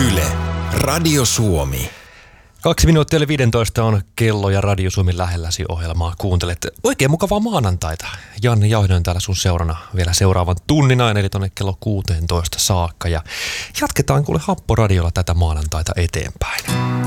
Yle, Radio Suomi. 2 minuuttia yli 15 on kello ja Radio Suomi lähelläsi -ohjelmaa kuuntelet. Oikein mukavaa maanantaita. Janne Jauhinen on täällä sun seurana vielä seuraavan tunnin aina, eli tonne kello 16 saakka. Ja jatketaan kuule Happoradiolla tätä maanantaita eteenpäin.